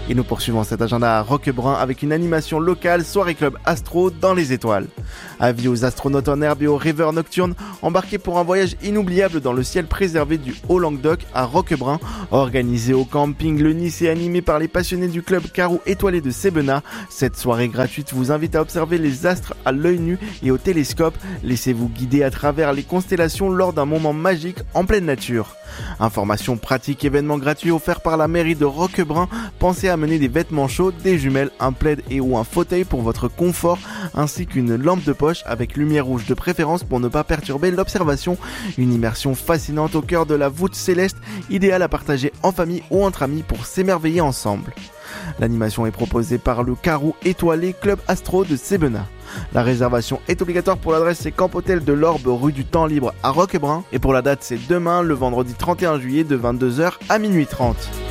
Et nous poursuivons cet agenda à Roquebrun avec une animation locale Soirée Club Astro dans les étoiles. Avis aux astronautes en herbe et aux rêveurs nocturnes, embarquez pour un voyage inoubliable dans le ciel préservé du Haut-Languedoc à Roquebrun. Organisé au camping Le Nice et animé par les passionnés du club Carreau étoilé de Sébenat, cette soirée gratuite vous invite à observer les astres à l'œil nu et au télescope. Laissez-vous guider à travers les constellations lors d'un moment magique en pleine nature. Informations pratiques, événements gratuits offerts par la mairie de Roquebrun. Pensez à amener des vêtements chauds, des jumelles, un plaid et ou un fauteuil pour votre confort, ainsi qu'une lampe de poche avec lumière rouge de préférence pour ne pas perturber l'observation. Une immersion fascinante au cœur de la voûte céleste, idéale à partager en famille ou entre amis pour s'émerveiller ensemble. L'animation est proposée par le Carreau étoilé Club Astro de Sébenat. La réservation est obligatoire pour l'adresse, c'est Camp Hôtel de l'Orbe, rue du Temps Libre à Roquebrun. Et pour la date, c'est demain, le vendredi 31 juillet de 22h à minuit 30.